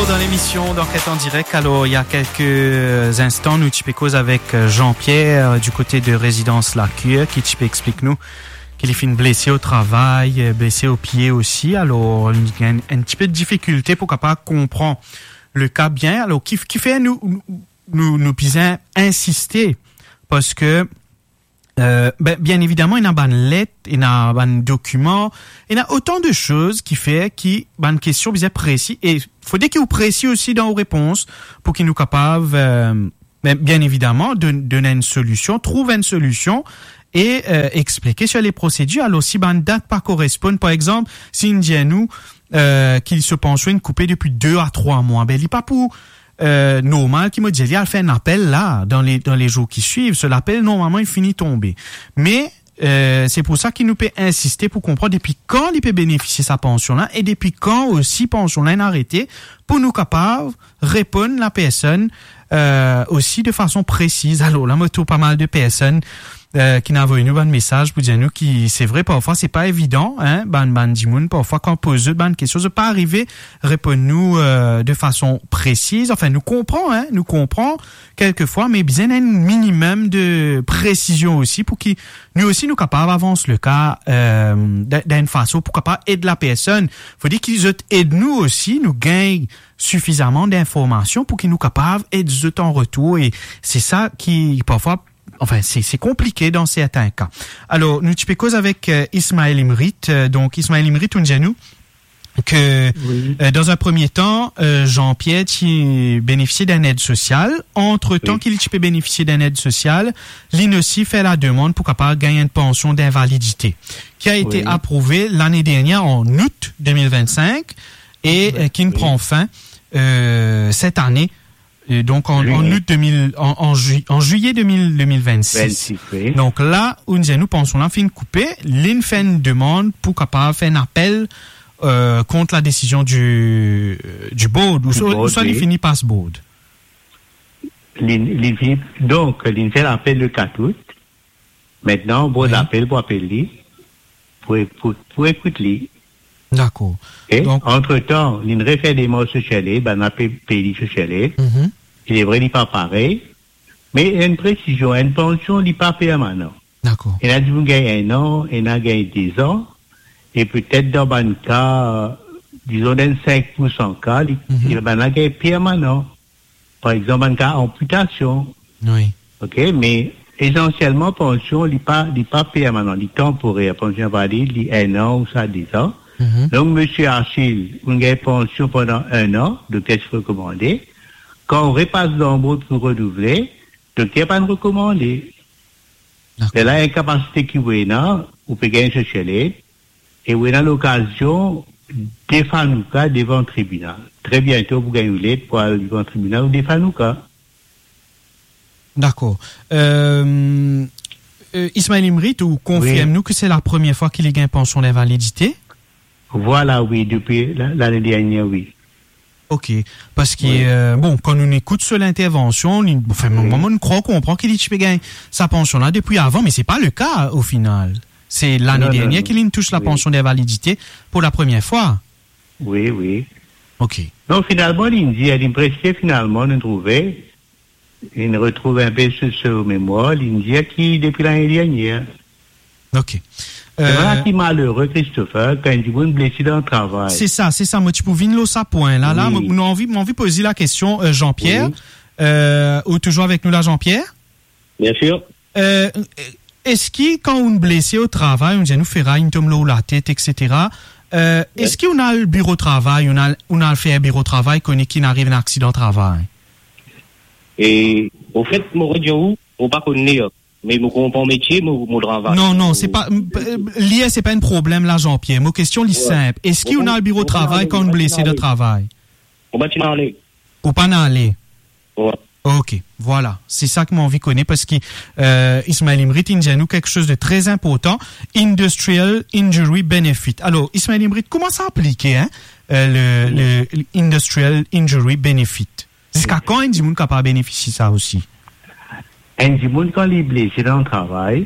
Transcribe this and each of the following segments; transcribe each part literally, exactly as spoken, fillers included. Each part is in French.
dans l'émission d'Enquête en direct. Alors, il y a quelques instants, nous tu peux cause avec Jean-Pierre euh, du côté de Résidence La Cure qui tu peux explique nous qu'il est fait blessé au travail, blessé au pied aussi. Alors, il y a un, un petit peu de difficulté pour capable comprendre le cas bien. Alors, qui, qui fait nous, nous, nous pisons insister parce que Euh, ben, bien évidemment, il y a une lettre, il y a un document, il y a autant de choses qui fait qui, ben, une question bien précise. Et il faut dire qu'il est précis aussi dans vos réponses pour qu'il nous capable, euh, ben, bien évidemment, de donner une solution, trouver une solution et euh, expliquer sur les procédures. Alors, si ben, date pas correspond, par exemple, si il dit à nous euh, qu'il se pensionne coupé depuis deux à trois mois, ben, il n'est pas pour Euh, normal qui me dit, il fait un appel là, dans les, dans les jours qui suivent. Ce l'appel, normalement, il finit tomber. Mais, euh, c'est pour ça qu'il nous peut insister pour comprendre depuis quand il peut bénéficier sa pension là et depuis quand aussi pension là est arrêtée pour nous capables répondre la personne, euh, aussi de façon précise. Alors, là, moi, tout pas mal de personnes, Euh, qui n'a envoyé nous un message pour dire nous qui c'est vrai parfois c'est pas évident hein ban ban dimoun parfois quand on pose ban question de pas arriver répondre nous euh, de façon précise, enfin nous comprend hein nous comprend quelquefois, mais bien un minimum de précision aussi pour qui nous aussi nous capable avance le cas euh, d'une façon pour capable aider la personne. Faut dire qu'ils aident nous aussi, nous gagnent suffisamment d'informations pour qu'ils nous capable aider en retour, et c'est ça qui parfois Enfin, c'est, c'est compliqué dans certains cas. Alors, nous tu peux cause avec euh, Ismaël Imrit. Euh, donc, Ismaël Imrit, on dit à nous que oui. euh, dans un premier temps, euh, Jean-Pierre tu bénéficiait d'une aide sociale. Entre-temps oui. qu'il tu peux bénéficier d'une aide sociale, l'I N aussi fait la demande pour capable gagner une pension d'invalidité qui a été oui. approuvée l'année dernière en août deux mille vingt-cinq et oui. euh, qui ne oui. prend fin euh, cette année. Et donc en, oui. en août deux mille, en, en, ju, en juillet deux mille, deux mille vingt-six. vingt-six oui. Donc là, où nous pensons là, fin coupé, l'I N fait une demande pour capable faire un appel euh, contre la décision du du board, ou soit, soit oui. il finit par ce board. L'I N, donc l'I N fait l'appel le quatre août. Maintenant, board oui. appelle pour appeler pour pour pour écouter. D'accord. Et donc, entre-temps, l'I N refait des mots sociaux, ben, on a payé sociaux. Mm-hmm. Il est vrai, il n'est pas pareil. Mais il y a une précision, une pension, il n'est pas permanent. D'accord. Il a dit, vous gagnez un an, il a gagné dix ans, et peut-être dans un cas, disons, dans cinq pour cent cas, il mm-hmm. ben, a gagné permanent. Par exemple, un cas amputation. Oui. OK, mais essentiellement, pension, il n'est pas, il n'est pas permanent, il est temporaire. Pension valide, il est un an ou ça, dix ans. Mm-hmm. Donc, monsieur Achille, on gagne pension pendant un an, docteur se recommandé. Quand on repasse dans le bout pour renouveler, docteur pas recommandé. C'est là, incapacité qui vous est là, vous pouvez gagner ce chalet, et vous avez l'occasion de défendre le cas devant le tribunal. Très bientôt, vous gagnez l'aide pour aller devant le tribunal ou défendre le cas. D'accord. Euh, euh, Ismaël Imrit, ou confirme-nous oui. que c'est la première fois qu'il gagne pension d'invalidité? Voilà, oui, depuis l'année dernière, oui. OK. Parce que, oui. euh, bon, quand on écoute sur l'intervention, on, enfin, oui. moment, on croit qu'on comprend qu'il dit qu'il gagne sa pension là depuis avant, mais c'est pas le cas, au final. C'est l'année non, dernière non, qu'il touche la oui. pension d'invalidité pour la première fois. Oui, oui. OK. Donc, finalement, l'Indie, elle impressionne finalement de trouver, il retrouve un peu ce, ce mémoire, l'Indie qui, depuis l'année dernière. OK. C'est vraiment qui malheureux, Christopher, quand il dit vous blessé dans le travail. C'est ça, c'est ça. Moi, tu peux venir ça point. Là, oui. là, on a envie, envie de poser la question, euh, Jean-Pierre. Oui. Euh, ou toujours avec nous là, Jean-Pierre? Bien sûr. Euh, est-ce qu'il, quand on est blessé au travail, on dit nous fera une tombe l'eau la tête, et cetera. Euh, oui. Est-ce qu'on a le bureau de travail, on a, on a fait un bureau de travail qu'on est qui n'arrive un accident de travail? Et, au fait, mon radio, on pas connaît. Mais mon mon métier, mon, mon travail. Non, non, c'est pas, lié, c'est pas un problème là, Jean-Pierre. Ma question est ouais. simple. Est-ce qu'il y a le bureau de travail quand on est blessé de travail? On va t'y aller. Ou pas aller? Ouais. OK. Voilà. C'est ça que mon envie connaît parce que, euh, Ismaël Imrit, il dit à nous quelque chose de très important. Industrial Injury Benefit. Alors, Ismaël Imrit, comment ça appliquer, hein, euh, le, le, le Industrial Injury Benefit? Jusqu'à quand il dit qu'on capable bénéficier ça aussi? Un monde quand il est blessé dans le travail,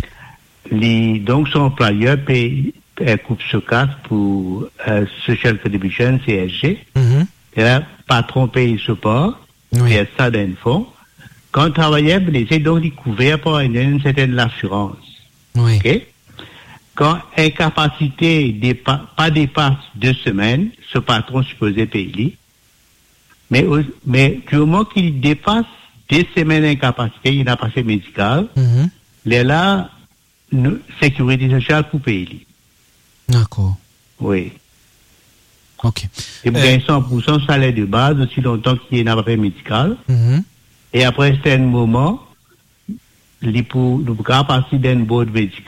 les, donc son employeur paye un coupe sur quatre pour euh, Social Contribution, C S G. Mm-hmm. Et là, patron paye ce pas, Oui. et ça d'un fond. Quand on travaillait, c'est donc découvert par une, une certaine assurance. Oui. OK? Quand incapacité dépa- pas dépasse deux semaines, ce patron supposé payer. Mais, au- mais du moment qu'il dépasse deux semaines d'incapacité, il n'a pas fait médical, Mhm. les là, nous, sécurité sociale pour payer. D'accord. Oui. OK. Et vous Euh, gagnez cent pour cent salaire de base aussi longtemps qu'il n'a pas fait médical. Mhm. Et après un certain moment, il pour, nous pouvons passer d'un board médical.